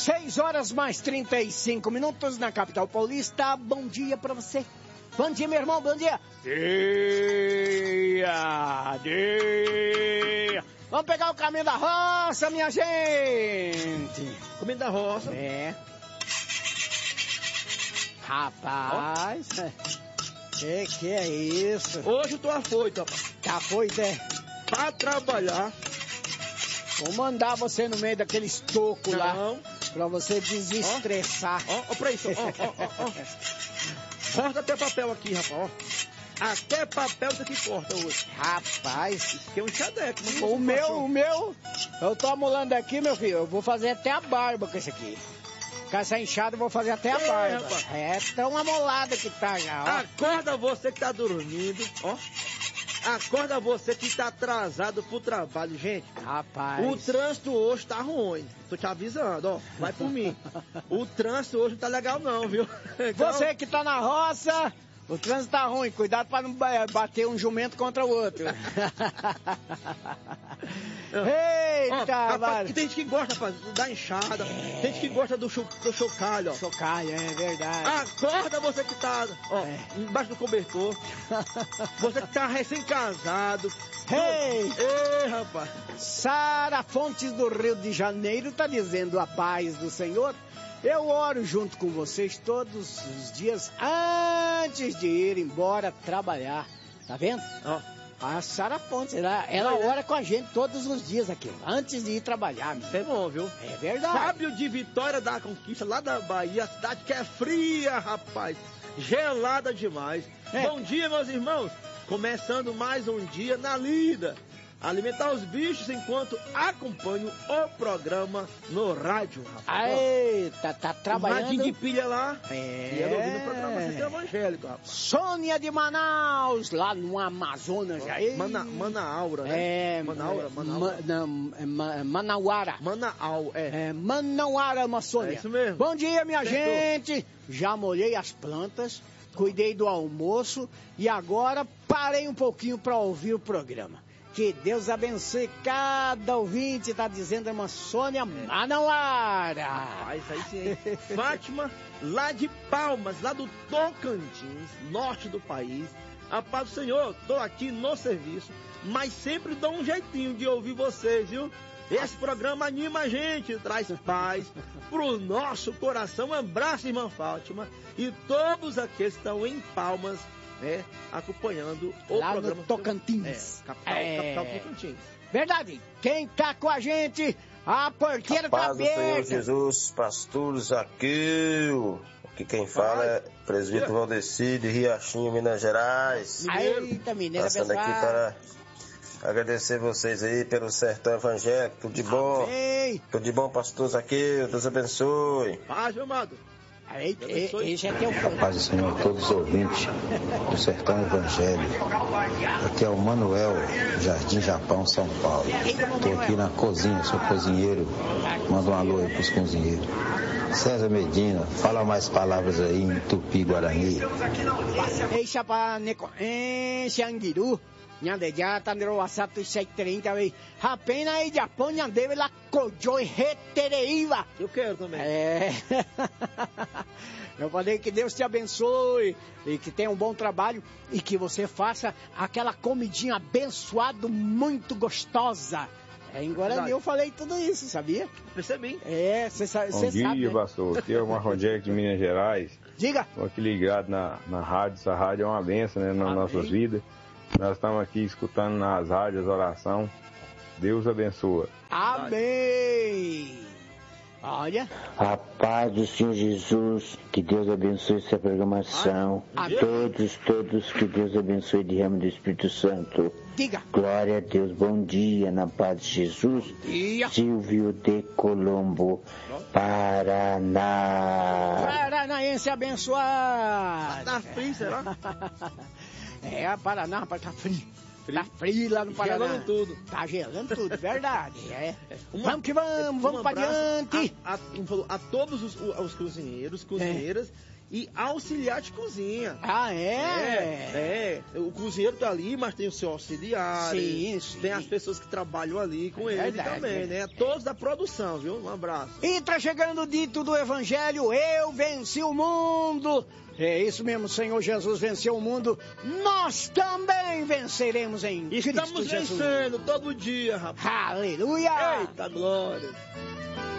6 horas mais 35 minutos na capital paulista. Bom dia pra você. Bom dia, meu irmão, bom dia. Dia. Vamos pegar o caminho da roça, minha gente. Caminho da roça? É. Rapaz, que é isso? Hoje eu tô afoito, rapaz. Tá afoito, é? Pra trabalhar. Vou mandar você no meio daqueles tocos lá, pra você desestressar. Ó pra isso, ó. Corta até papel aqui, rapaz, ó. Até papel isso aqui corta hoje. Rapaz. Isso aqui é um enxadeco. O meu, eu tô amolando aqui, meu filho, eu vou fazer até a barba com esse aqui. Com essa enxada eu vou fazer até a barba. Rapaz. É tão amolada que tá já, ó. Acorda você que tá dormindo, ó. Acorda você que tá atrasado pro trabalho, gente. Rapaz. O trânsito hoje tá ruim. Tô te avisando, ó. Vai por mim. O trânsito hoje não tá legal não, viu? Então... Você que tá na roça, o trânsito tá ruim. Cuidado pra não bater um jumento contra o outro. Eita, rapaz, tem gente que gosta, rapaz, da enxada. Tem gente que gosta do chocalho, ó. Chocalho, é verdade. Acorda você que tá, ó, embaixo do cobertor. Você que tá recém-casado. Ei, rapaz. Sara Fontes do Rio de Janeiro tá dizendo a paz do Senhor. Eu oro junto com vocês todos os dias antes de ir embora trabalhar. Tá vendo? Ó. A Sara Fontes, ela ora com a gente todos os dias aqui, antes de ir trabalhar. Isso é bom, viu? É verdade. Fábio de Vitória da Conquista, lá da Bahia, a cidade que é fria, rapaz. Gelada demais. Bom dia, meus irmãos. Começando mais um dia na lida. Alimentar os bichos enquanto acompanho o programa no rádio, rapaz. Eita, tá trabalhando. Um radinho de pilha lá. E ela ouvindo o programa evangélico, rapaz. Sônia de Manaus, lá no Amazonas. Manaura, né? Manauara. Manauara, Amazônia. É isso mesmo. Bom dia, minha gente. Já molhei as plantas, cuidei do almoço e agora parei um pouquinho para ouvir o programa. Que Deus abençoe cada ouvinte, tá dizendo a irmã Sônia Manauara. Isso aí sim. Fátima, lá de Palmas, lá do Tocantins, norte do país. A paz do Senhor, tô aqui no serviço, mas sempre dou um jeitinho de ouvir vocês, viu? Esse programa anima a gente, traz paz pro nosso coração. Um abraço, irmã Fátima, e todos aqueles que estão em Palmas, acompanhando o lá programa. No Tocantins. Capital Tocantins. Verdade. Quem tá com a gente, a porteira tá aberta. Paz do Senhor Jesus, pastor Zaqueu. Aqui quem fala é presbítero Valdeci de Riachinho, Minas Gerais. Eita, mineira passando aqui para agradecer vocês aí pelo sertão evangélico. Tudo de bom. Amém. Tudo de bom, pastor Zaqueu. Deus abençoe. Paz, meu amado. Esse é teu fã. Paz do Senhor, todos os ouvintes do Sertão Evangélico. Aqui é o Manuel, Jardim Japão, São Paulo. Estou aqui na cozinha, sou cozinheiro. Manda um alô aí pros cozinheiros. César Medina, fala mais palavras aí em Tupi-Guarani. Ei, chapa, neko, Xangiru. Nyandeja tandero wasato 630 vez. Rapena aí Japão nyandeve la kojoi retereiva. Eu quero também. Eu falei que Deus te abençoe e que tenha um bom trabalho e que você faça aquela comidinha abençoada, muito gostosa. Em Guarani eu falei tudo isso, sabia? Percebi. Você sabe. Bom dia, pastor. Aqui é o Marcon Jack de Minas Gerais. Diga. Estou aqui ligado na rádio. Essa rádio é uma bênção, né, nas nossas vidas. Nós estamos aqui escutando nas rádios oração. Deus abençoa. Amém. Olha. A paz do Senhor Jesus, que Deus abençoe essa programação. Todos, que Deus abençoe de ramo do Espírito Santo. Diga. Glória a Deus, bom dia, na paz de Jesus. Silvio de Colombo, Paraná. Paranaense abençoado. Tá frio, será? Paraná, rapaz, tá frio. Tá frio lá no Paraná. Gelando tudo. Tá gelando tudo, verdade. Vamos que vamos pra diante. A todos os cozinheiros, cozinheiras e auxiliar de cozinha. Ah, é? O cozinheiro tá ali, mas tem o seu auxiliar. Sim. Tem as pessoas que trabalham ali com ele também, né? Todos da produção, viu? Um abraço. E tá chegando o dito do Evangelho, eu venci o mundo. É isso mesmo, Senhor Jesus venceu o mundo, nós também venceremos em Cristo Jesus. Estamos vencendo todo dia, rapaz. Aleluia! Eita glória!